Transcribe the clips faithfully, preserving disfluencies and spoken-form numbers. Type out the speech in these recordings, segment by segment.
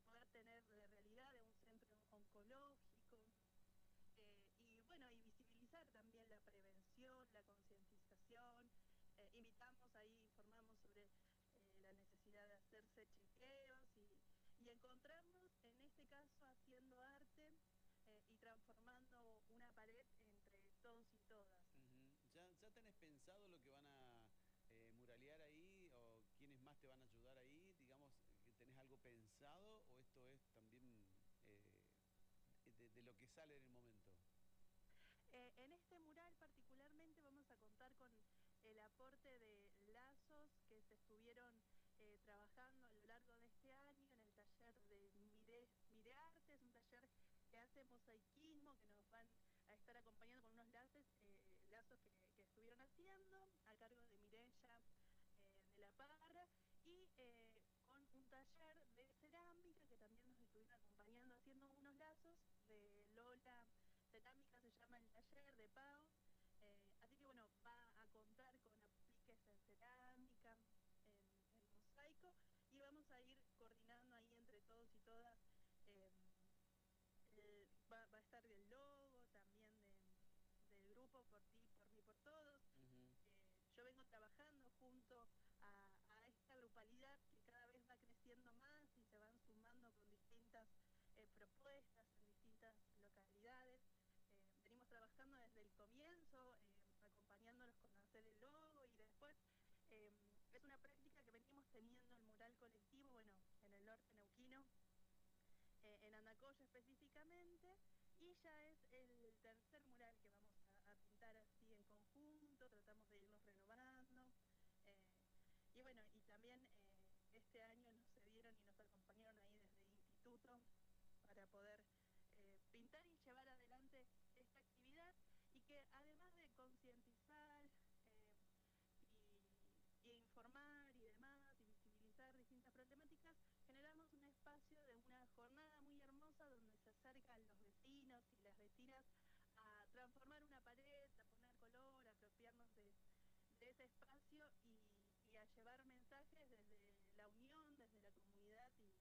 poder tener la realidad de un centro oncológico. Eh, y bueno, y visibilizar también la prevención, la concientización. Eh, invitamos ahí, informamos sobre eh, la necesidad de hacerse chequeos y, y encontrarnos, en este caso, haciendo arte eh, y transformando una pared entre todos y todas. Uh-huh. ¿Ya, ¿Ya tenés pensado lo que van a eh, muralear ahí o quiénes más te van a ayudar ahí? Digamos, que ¿tenés algo pensado o esto es también eh, de, de lo que sale en el momento? Eh, en este mural particularmente vamos a contar con el aporte de lazos que se estuvieron eh, trabajando a lo largo de este año en el taller de Mire, Mire Arte. Es un taller que hace mosaicismo, que nos van a estar acompañando con unos lazos, eh, lazos que, que estuvieron haciendo a cargo de Mireya eh, de la Parra, y eh, con un taller de cerámica que también nos estuvieron acompañando haciendo unos lazos de Lola Cerámica, se llama el taller de Pau. Eh, así que bueno, va a contar con apliques en cerámica, en, en mosaico, y vamos a ir coordinando ahí entre todos y todas. Eh, el, va, va a estar el logo también de, del grupo Por Ti, Por Mí, Por Todos. Uh-huh. Eh, yo vengo trabajando junto a, a esta grupalidad que cada vez va creciendo más y se van sumando con distintas eh, propuestas en distintas localidades. Eh, venimos trabajando desde el comienzo, eh, acompañándolos con hacer el logo, y después eh, es una práctica que venimos teniendo el mural colectivo, bueno, en el norte neuquino, eh, en Andacollo específicamente, y ya es el tercer mural que vamos a, a pintar así en conjunto. Tratamos de irnos renovando. Eh, y bueno, y también eh, este año nos cedieron y nos acompañaron ahí desde el instituto para poder eh, pintar y llevar adelante esta actividad, y que además de concientizar eh, y, y informar y demás, y visibilizar distintas problemáticas, generamos un espacio de una jornada muy hermosa donde se acercan los vecinos y las vecinas a transformar una pared, a poner color, a apropiarnos de, de ese espacio, y, y a llevar mensajes desde la unión, desde la comunidad, y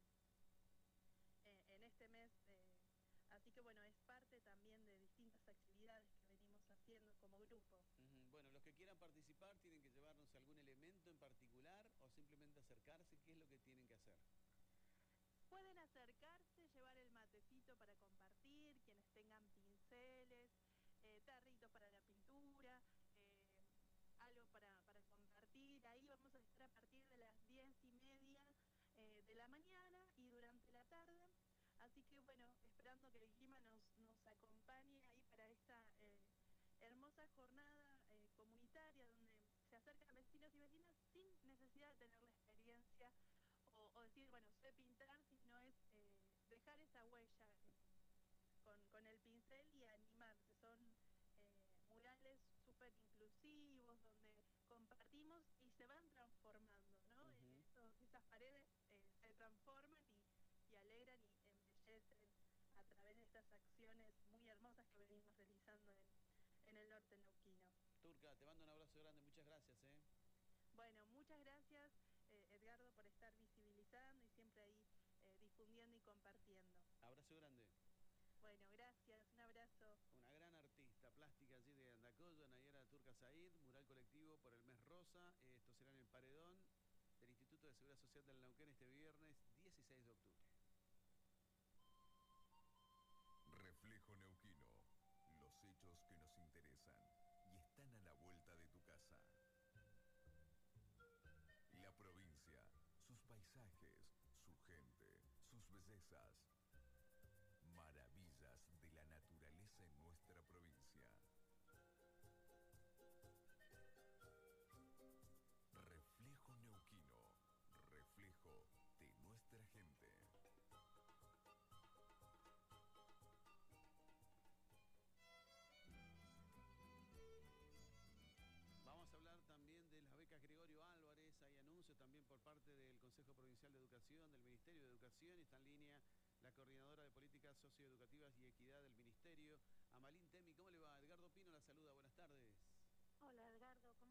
eh, en este mes. Eh, así que bueno, es parte también de distintas actividades que venimos haciendo como grupo. Uh-huh. Bueno, los que quieran participar tienen que llevarnos algún elemento en particular o simplemente acercarse. ¿Qué es lo que tienen que hacer? Pueden acercarse, llevar el matecito para compartir, quienes tengan pinceles, eh, tarritos para la pintura, eh, algo para, para compartir. Ahí vamos a estar a partir de las diez y media eh, de la mañana y durante la tarde. Así que bueno, esperando que el clima nos, nos acompañe ahí para esta eh, hermosa jornada eh, comunitaria, donde se acercan vecinos y vecinas sin necesidad de tener la experiencia o, o decir, bueno, sé pintar, sino es eh, dejar esa huella eh, con, con el pincel y animarse. Son eh, murales súper inclusivos, donde compartimos y se van transformando, ¿no? Uh-huh. Esos, esas paredes eh, se transforman y, y alegran y embellecen a través de estas acciones muy hermosas que venimos realizando en, en el norte neuquino. Turca, te mando un abrazo grande, muchas gracias, ¿eh? Bueno, muchas gracias, eh, Edgardo, por estar visibilizando y siempre ahí eh, difundiendo y compartiendo. Abrazo grande. Bueno, gracias, un abrazo. Una gran artista plástica allí de Andacollo, Nayara Turca Said, mural colectivo por el mes rosa. Esto será en el paredón del Instituto de Seguridad Social del Neuquén este viernes dieciséis de octubre. Reflejo Neuquino. Los hechos que nos interesan y están a la vuelta de tu casa. La provincia, sus paisajes, su gente, sus bellezas. Maravillas de la naturaleza en nuestra provincia. Reflejo Neuquino. Reflejo de nuestra gente. Vamos a hablar también de las becas Gregorio Álvarez. Hay anuncio también por parte del Consejo Provincial de Educación, del Ministerio de Educación. Está en línea la coordinadora de políticas socioeducativas y equidad del Ministerio, Amalín Temi. ¿Cómo le va? Edgardo Pino la saluda. Buenas tardes. Hola, Edgardo, ¿cómo